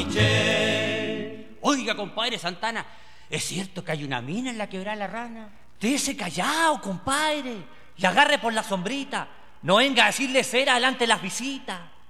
Michel. Oiga, compadre Santana, ¿es cierto que hay una mina en la Quebrada La Rana? Dése callado, compadre, y agarre por la sombrita. No venga a decirle cera delante de las visitas.